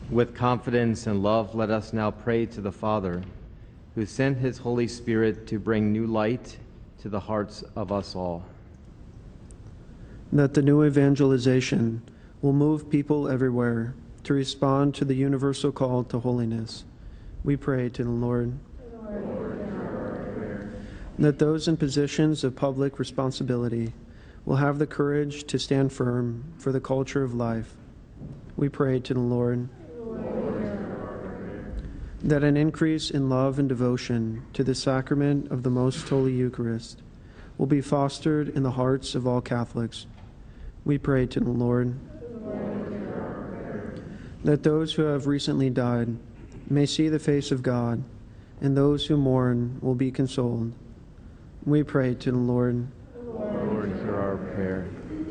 With confidence and love, let us now pray to the Father, who sent his Holy Spirit to bring new light to the hearts of us all. That the new evangelization will move people everywhere to respond to the universal call to holiness. We pray to the Lord. That those in positions of public responsibility will have the courage to stand firm for the culture of life. We pray to the Lord. That an increase in love and devotion to the sacrament of the Most Holy Eucharist will be fostered in the hearts of all Catholics. We pray to the Lord. That those who have recently died may see the face of God, and those who mourn will be consoled. We pray to the Lord. Lord, hear our prayer.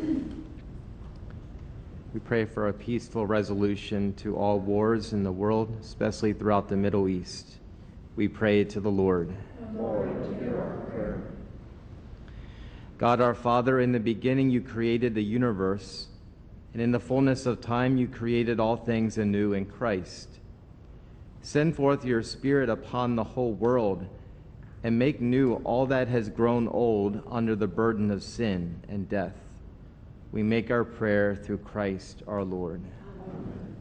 We pray for a peaceful resolution to all wars in the world, especially throughout the Middle East. We pray to the Lord. Lord, hear our prayer. God our Father, in the beginning you created the universe, and in the fullness of time you created all things anew in Christ. Send forth your Spirit upon the whole world, and make new all that has grown old under the burden of sin and death. We make our prayer through Christ our Lord. Amen.